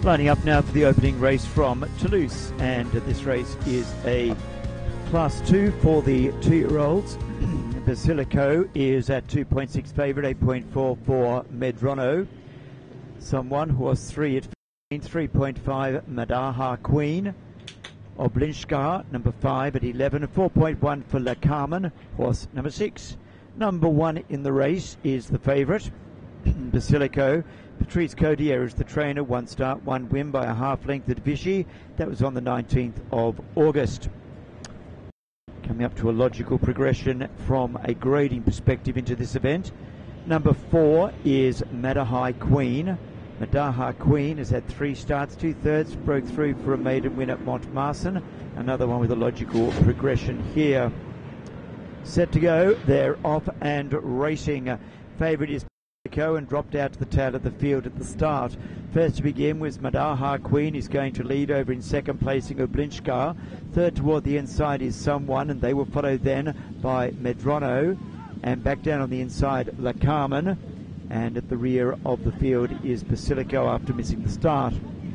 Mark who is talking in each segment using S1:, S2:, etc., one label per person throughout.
S1: Lining up now for the opening race from Toulouse, and this race is a Class 2 for the 2-year-olds. Basilico is at 2.6 favourite, 8.4 for Medrono. Someone horse 3 at 3.5 Madaha Queen. Oblinska, number 5 at 11, 4.1 for La Carmen, horse number 6. Number 1 in the race is the favourite, Basilico. Patrice Codier is the trainer, 1 start, 1 win by a half length at Vichy. That was on the 19th of August. Coming up to a logical progression from a grading perspective into this event. Number 4 is Madaha Queen. Madaha Queen has had 3 starts, 2/3, broke through for a maiden win at Montmarsan. Another one with a logical progression here. Set to go, they're off and racing. Favourite is and dropped out to the tail of the field at the start. First to begin was Madaha Queen. He's going to lead over in second placing Oblinska. Third toward the inside is Someone, and they will follow then by Medrono. And back down on the inside, La Carmen. And at the rear of the field is Basilico after missing the start.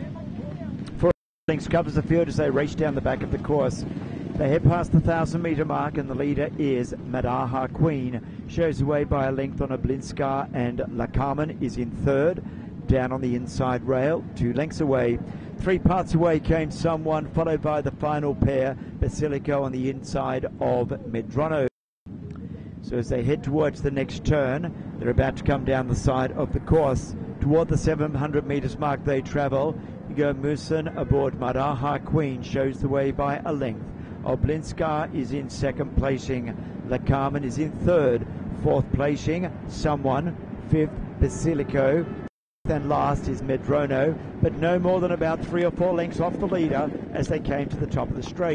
S1: 4 lengths covers the field as they race down the back of the course. They head past the 1,000-metre mark, and the leader is Madaha Queen. Shows away by a length on Oblinska, and La Carmen is in third. Down on the inside rail, 2 lengths away. 3 parts away came Someone, followed by the final pair, Basilico on the inside of Medrono. So as they head towards the next turn, they're about to come down the side of the course. Toward the 700 metres mark they travel. Hugo Musin aboard Madaha Queen shows the way by a length. Oblinska is in second placing. La Carmen is in third. Fourth placing, Someone. Fifth, Basilico. And last is Medrono, but no more than about 3 or 4 lengths off the leader as they came to the top of the straight.